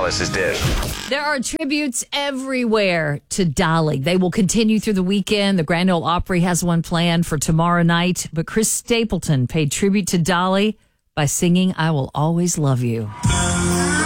Alice's Dish. There are tributes everywhere to Dolly. They will continue through the weekend. The Grand Ole Opry has one planned for tomorrow night. But Chris Stapleton paid tribute to Dolly by singing I Will Always Love You.